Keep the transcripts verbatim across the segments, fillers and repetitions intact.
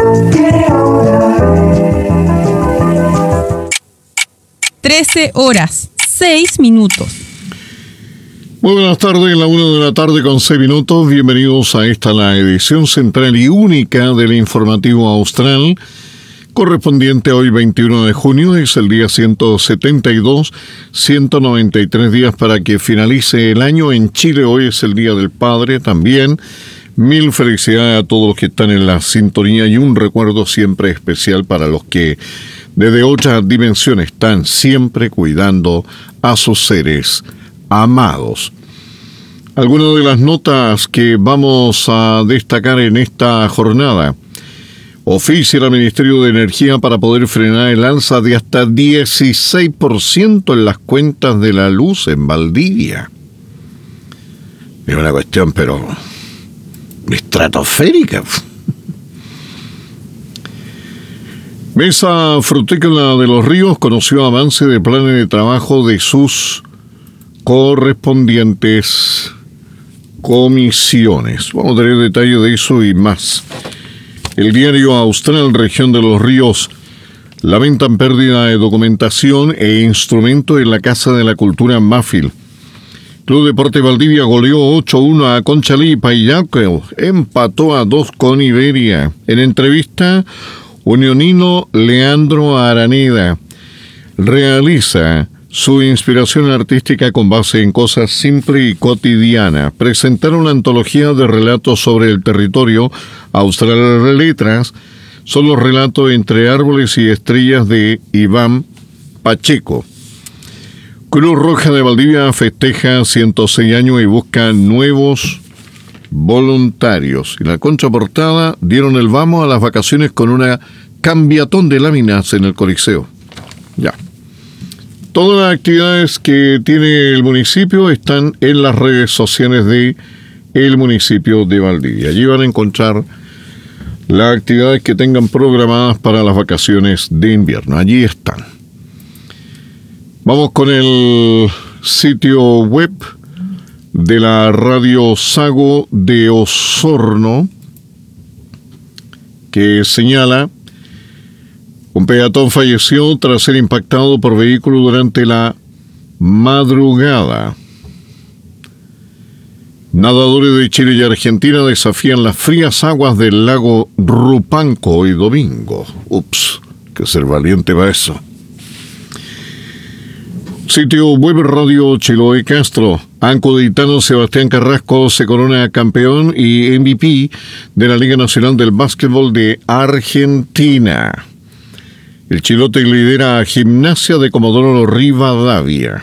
trece horas, seis minutos. Muy buenas tardes, la una de la tarde con seis minutos. Bienvenidos a esta, la edición central y única del Informativo Austral, correspondiente a hoy veintiuno de junio. Es el día ciento setenta y dos, ciento noventa y tres días para que finalice el año. En Chile hoy es el Día del Padre también. Mil felicidades a todos los que están en la sintonía y un recuerdo siempre especial para los que desde otras dimensiones están siempre cuidando a sus seres amados. Algunas de las notas que vamos a destacar en esta jornada. Oficia el Ministerio de Energía para poder frenar el alza de hasta dieciséis por ciento en las cuentas de la luz en Valdivia. Es una cuestión, pero estratosférica. Mesa Frutícola de los Ríos conoció avance de planes de trabajo de sus correspondientes comisiones. Vamos a tener detalles de eso y más. El diario Austral, Región de los Ríos, lamentan pérdida de documentación e instrumento en la Casa de la Cultura Mafil. Club Deporte Valdivia goleó ocho a uno a Conchalí y Payaco, empató a dos con Iberia. En entrevista, unionino Leandro Araneda realiza su inspiración artística con base en cosas simples y cotidianas. Presentaron una antología de relatos sobre el territorio. Austral Letras son los relatos Entre árboles y estrellas de Iván Pacheco. Cruz Roja de Valdivia festeja ciento seis años y busca nuevos voluntarios. Y la contraportada dieron el vamos a las vacaciones con una cambiatón de láminas en el Coliseo. Ya. Todas las actividades que tiene el municipio están en las redes sociales de el municipio de Valdivia. Allí van a encontrar las actividades que tengan programadas para las vacaciones de invierno. Allí están. Vamos con el sitio web de la Radio Sago de Osorno, que señala: un peatón falleció tras ser impactado por vehículo durante la madrugada. Nadadores de Chile y Argentina desafían las frías aguas del lago Rupanco hoy domingo. Ups, hay que ser valiente para eso. Sitio web Radio Chiloé Castro. Ancuditano Sebastián Carrasco se corona campeón y M V P de la Liga Nacional del Básquetbol de Argentina. El Chilote lidera a Gimnasia de Comodoro Rivadavia.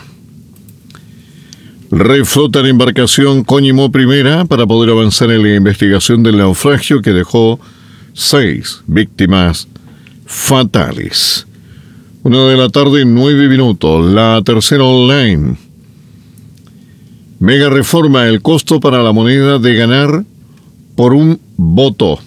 Reflota la embarcación Coñimó Primera para poder avanzar en la investigación del naufragio que dejó seis víctimas fatales. Una de la tarde, nueve minutos. La tercera online. Mega reforma, el costo para la moneda de ganar por un voto.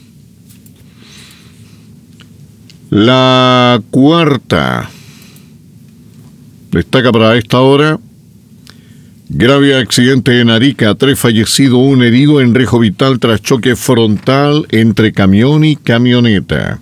La cuarta. Destaca para esta hora. Grave accidente en Arica. Tres fallecidos, un herido en riesgo vital tras choque frontal entre camión y camioneta.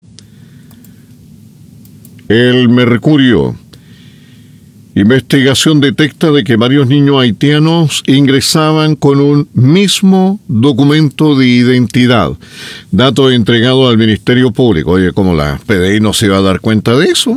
El Mercurio. Investigación detecta de que varios niños haitianos ingresaban con un mismo documento de identidad. Dato entregado al Ministerio Público. Oye, ¿cómo la P D I no se iba a dar cuenta de eso?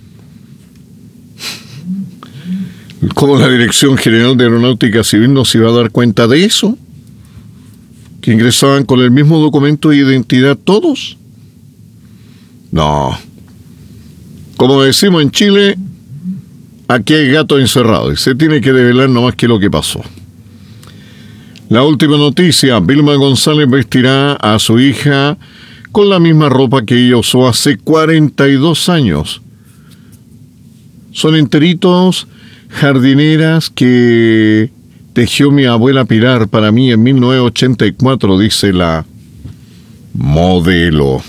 ¿Cómo la Dirección General de Aeronáutica Civil no se iba a dar cuenta de eso? ¿Que ingresaban con el mismo documento de identidad todos? No. Como decimos en Chile, aquí hay gato encerrado y se tiene que develar nomás que lo que pasó. La última noticia: Vilma González vestirá a su hija con la misma ropa que ella usó hace cuarenta y dos años. Son enteritos jardineras que tejió mi abuela Pilar para mí en mil novecientos ochenta y cuatro, dice la modelo.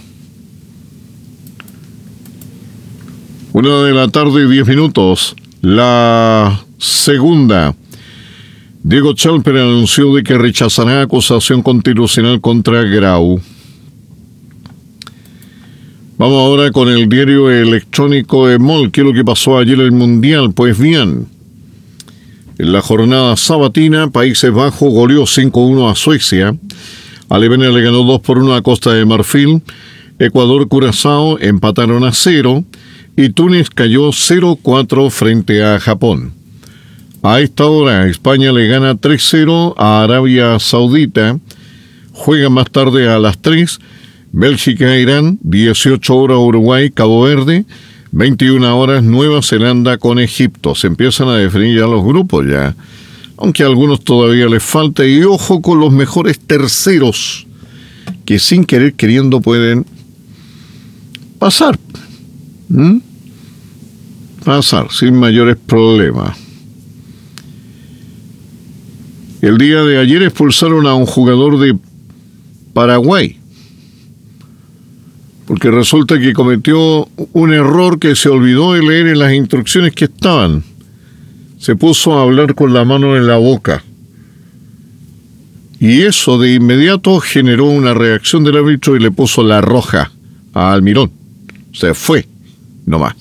Una de la tarde y diez minutos. La segunda. Diego Chalper anunció de que rechazará acusación constitucional contra Grau. Vamos ahora con el diario electrónico E M O L. ¿Qué es lo que pasó ayer en el Mundial? Pues bien, en la jornada sabatina, Países Bajos goleó cinco uno a Suecia, Alemania le ganó dos por uno a Costa de Marfil, Ecuador, Curazao empataron a cero y Túnez cayó cero cuatro frente a Japón. A esta hora, España le gana tres cero a Arabia Saudita, juega más tarde a las tres, Bélgica, Irán, dieciocho horas Uruguay, Cabo Verde, veintiuna horas Nueva Zelanda con Egipto. Se empiezan a definir ya los grupos ya, aunque a algunos todavía les falta, y ojo con los mejores terceros, que sin querer queriendo pueden pasar. ¿Mm? Pasar sin mayores problemas. El día de ayer expulsaron a un jugador de Paraguay, porque resulta que cometió un error que se olvidó de leer en las instrucciones que estaban. Se puso a hablar con la mano en la boca. Y eso de inmediato generó una reacción del árbitro y le puso la roja a Almirón. Se fue nomás.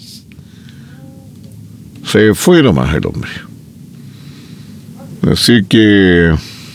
Se fue nomás el hombre. Así que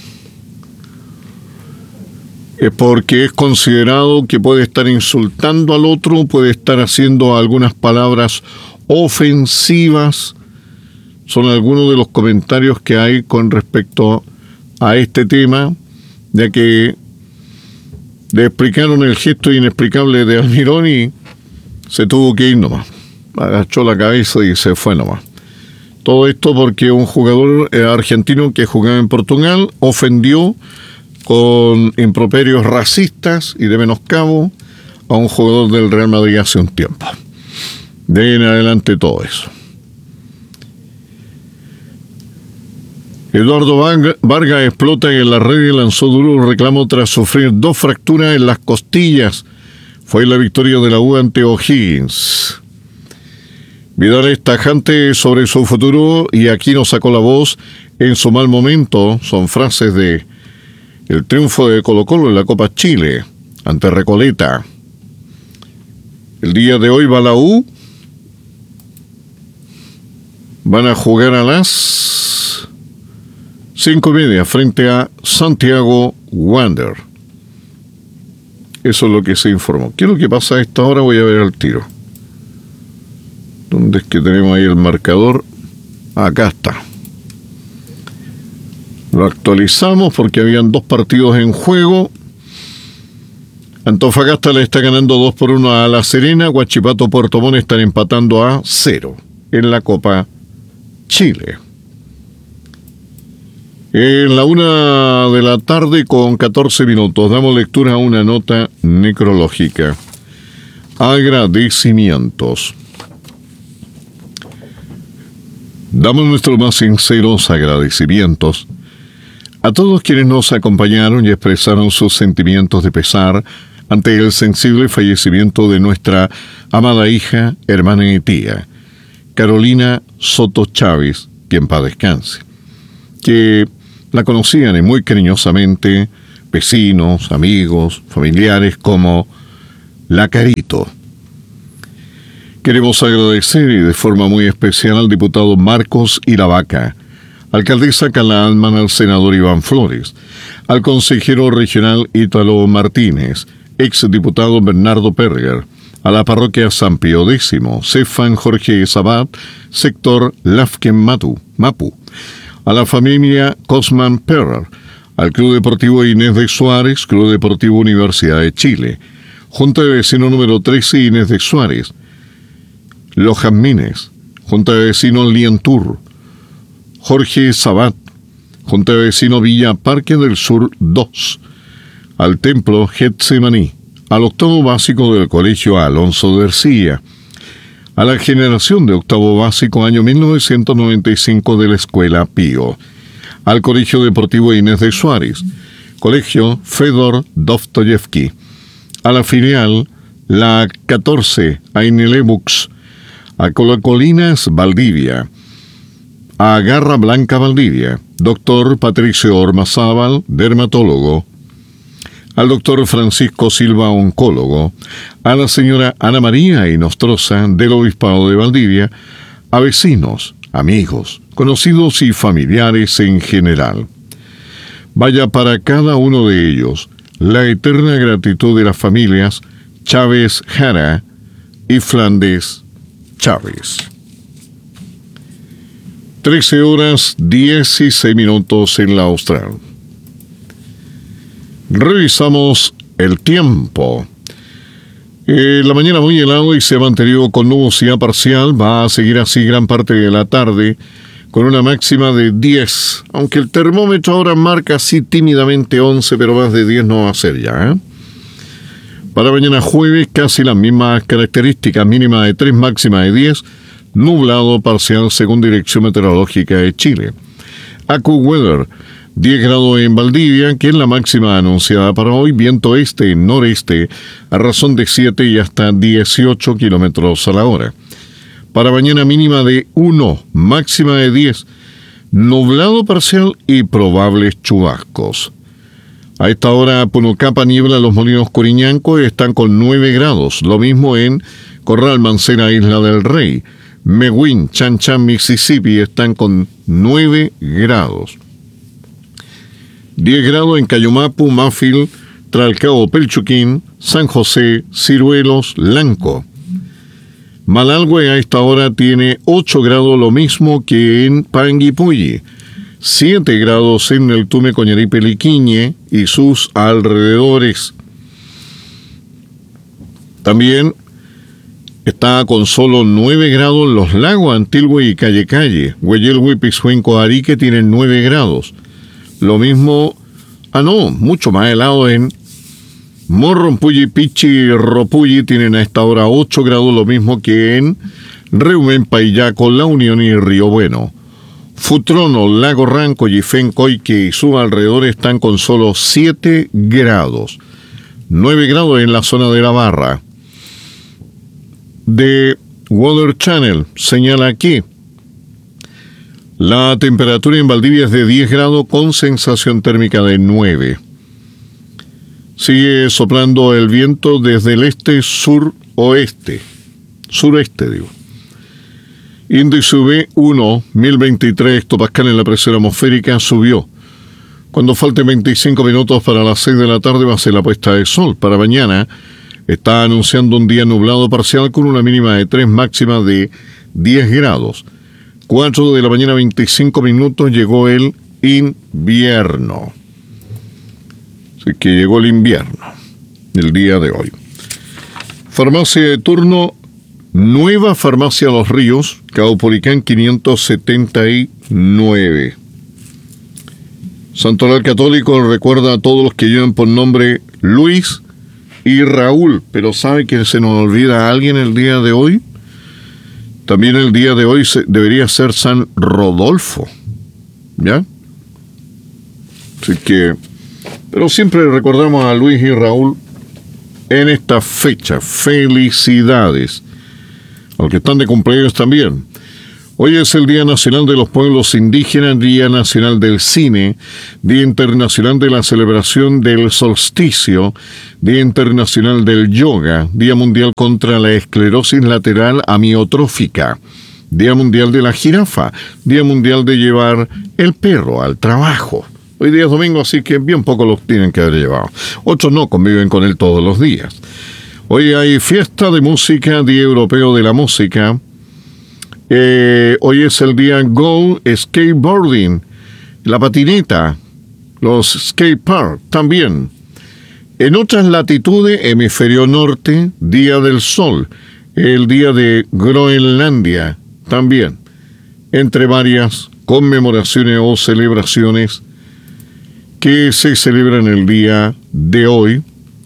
es porque es considerado que puede estar insultando al otro, puede estar haciendo algunas palabras ofensivas. Son algunos de los comentarios que hay con respecto a este tema, ya que le explicaron el gesto inexplicable de Almirón y se tuvo que ir nomás. Agachó la cabeza y se fue nomás. Todo esto porque un jugador argentino que jugaba en Portugal ofendió con improperios racistas y de menoscabo a un jugador del Real Madrid hace un tiempo. De ahí en adelante todo eso. Eduardo Vargas explota en la red y lanzó duro reclamo tras sufrir dos fracturas en las costillas. Fue la victoria de la U ante O'Higgins. Vidal es tajante sobre su futuro y aquí nos sacó la voz en su mal momento. Son frases de el triunfo de Colo-Colo en la Copa Chile ante Recoleta. El día de hoy va la U. Van a jugar a las cinco y media frente a Santiago Wander. Eso es lo que se informó. ¿Qué es lo que pasa a esta hora? Voy a ver al tiro. ¿Dónde es que tenemos ahí el marcador? Acá está. Lo actualizamos porque habían dos partidos en juego. Antofagasta le está ganando dos por uno a La Serena. Huachipato, Puerto Montt están empatando a cero en la Copa Chile. En la una de la tarde con catorce minutos damos lectura a una nota necrológica. Agradecimientos. Damos nuestros más sinceros agradecimientos a todos quienes nos acompañaron y expresaron sus sentimientos de pesar ante el sensible fallecimiento de nuestra amada hija, hermana y tía, Carolina Soto Chávez, que en paz descanse, que la conocían y muy cariñosamente vecinos, amigos, familiares como La Carito. Queremos agradecer y de forma muy especial al diputado Marcos Iravaca, alcaldesa Cala Alman, al senador Iván Flores, al consejero regional Ítalo Martínez, exdiputado Bernardo Perger, a la parroquia San Pío X, Cefan Jorge Sabat, sector Lafken Matu, Mapu, a la familia Cosman Perrer, al Club Deportivo Inés de Suárez, Club Deportivo Universidad de Chile, Junta de Vecinos número trece Inés de Suárez, Los Jazmines, Junta de Vecinos Lientur, Jorge Sabat, Junta de Vecinos Villa Parque del Sur dos, al Templo Getsemaní, al octavo básico del Colegio Alonso de Ercilla, a la generación de octavo básico año mil novecientos noventa y cinco de la Escuela Pío, al Colegio Deportivo Inés de Suárez, Colegio Fedor Dostoyevsky, a la filial La catorce Ainelebux, a Colacolinas Valdivia, a Garra Blanca Valdivia, doctor Patricio Ormazábal, dermatólogo, al doctor Francisco Silva, oncólogo, a la señora Ana María Inostroza del Obispado de Valdivia, a vecinos, amigos, conocidos y familiares en general. Vaya para cada uno de ellos la eterna gratitud de las familias Chávez Jara y Flandes Chávez. trece horas dieciséis minutos en la Austral. Revisamos el tiempo. Eh, la mañana muy helado y se ha mantenido con nubosidad parcial. Va a seguir así gran parte de la tarde con una máxima de diez. Aunque el termómetro ahora marca así tímidamente once, pero más de diez no va a ser ya, ¿eh? Para mañana jueves casi las mismas características, mínima de tres, máxima de diez. Nublado parcial según Dirección Meteorológica de Chile. AccuWeather, diez grados en Valdivia, que es la máxima anunciada para hoy. Viento este-noreste a razón de siete y hasta dieciocho kilómetros a la hora. Para mañana mínima de uno, máxima de diez. Nublado parcial y probables chubascos. A esta hora Punocapa, Niebla, Los Molinos, Coriñanco están con nueve grados. Lo mismo en Corral, Mancera, Isla del Rey. Meguín, Chan Chan, Mississippi están con nueve grados. diez grados en Cayumapu, Mafil, Tralcao, Pelchuquín, San José, Ciruelos, Lanco. Malalgüe a esta hora tiene ocho grados, lo mismo que en Panguipulli. siete grados en el Tume, Coñarí, Peliquiñe y sus alrededores. También está con solo nueve grados Los Lagos, Antilhue y Calle Calle. Hueyelhue, Pisuenco, Arique tienen nueve grados. Lo mismo, ah no, mucho más helado en Morrompulli, Pichi y Ropulli tienen a esta hora ocho grados, lo mismo que en Reumen, Paillaco, La Unión y Río Bueno. Futrono, Lago Ranco, Yifén, Coique y sus alrededores están con solo siete grados. nueve grados en la zona de La Barra. De Weather Channel señala aquí la temperatura en Valdivia es de diez grados con sensación térmica de nueve. Sigue soplando el viento desde el este sur-oeste, sureste digo. Índice U V uno, mil veintitrés hectopascal en la presión atmosférica, subió. Cuando falten veinticinco minutos para las seis de la tarde va a ser la puesta de sol. Para mañana está anunciando un día nublado parcial con una mínima de tres, máxima de diez grados. cuatro de la mañana, veinticinco minutos, llegó el invierno. Así que llegó el invierno, el día de hoy. Farmacia de turno, Nueva Farmacia Los Ríos, Caupolicán quinientos setenta y nueve. Santoral Católico recuerda a todos los que llevan por nombre Luis y Raúl, pero ¿sabe que se nos olvida a alguien el día de hoy? También el día de hoy se, debería ser San Rodolfo, ¿ya? Así que, pero siempre recordamos a Luis y Raúl en esta fecha. Felicidades a los que están de cumpleaños también. Hoy es el Día Nacional de los Pueblos Indígenas, Día Nacional del Cine, Día Internacional de la Celebración del Solsticio, Día Internacional del Yoga, Día Mundial contra la Esclerosis Lateral Amiotrófica, Día Mundial de la Jirafa, Día Mundial de llevar el perro al trabajo. Hoy día es domingo, así que bien poco los tienen que haber llevado. Otros no, conviven con él todos los días. Hoy hay fiesta de música, Día Europeo de la Música. Eh, hoy es el día Go Skateboarding, la patineta, los skate park también. En otras latitudes, hemisferio norte, Día del Sol, el día de Groenlandia también, entre varias conmemoraciones o celebraciones que se celebran el día de hoy.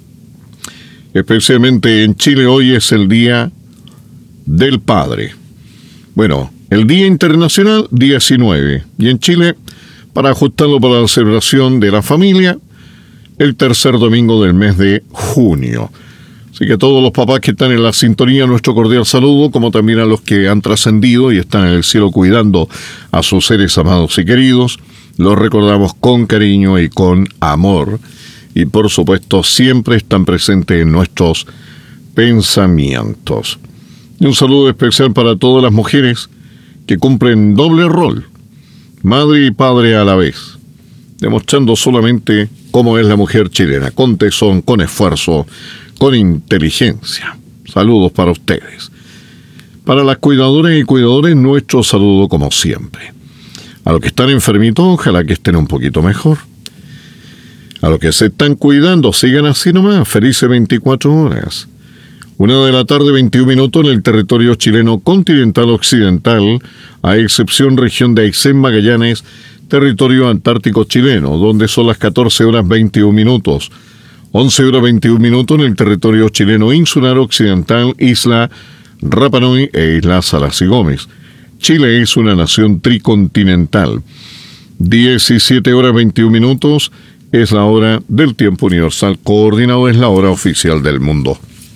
Especialmente en Chile hoy es el Día del Padre. Bueno, el Día Internacional, diecinueve. Y en Chile, para ajustarlo para la celebración de la familia, el tercer domingo del mes de junio. Así que a todos los papás que están en la sintonía, nuestro cordial saludo, como también a los que han trascendido y están en el cielo cuidando a sus seres amados y queridos. Los recordamos con cariño y con amor y por supuesto siempre están presentes en nuestros pensamientos. Y un saludo especial para todas las mujeres que cumplen doble rol, madre y padre a la vez, demostrando solamente cómo es la mujer chilena, con tesón, con esfuerzo, con inteligencia. Saludos para ustedes. Para las cuidadoras y cuidadores, nuestro saludo como siempre. A los que están enfermitos, ojalá que estén un poquito mejor. A los que se están cuidando, sigan así nomás, felices veinticuatro horas. Una de la tarde, veintiún minutos en el territorio chileno continental occidental, a excepción región de Aysén, Magallanes, territorio antártico chileno, donde son las catorce horas veintiún minutos. once horas veintiún minutos en el territorio chileno insular occidental, isla Rapa Nui e isla Salas y Gómez. Chile es una nación tricontinental. diecisiete horas veintiún minutos es la hora del tiempo universal coordinado, es la hora oficial del mundo.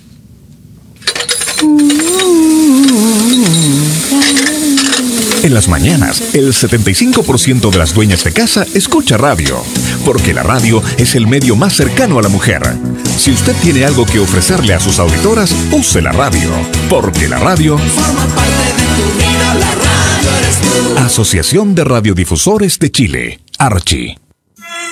En las mañanas, el setenta y cinco por ciento de las dueñas de casa escucha radio, porque la radio es el medio más cercano a la mujer. Si usted tiene algo que ofrecerle a sus auditoras, use la radio, porque la radio forma parte de tu vida, la radio eres tú. Asociación de Radiodifusores de Chile, Archi.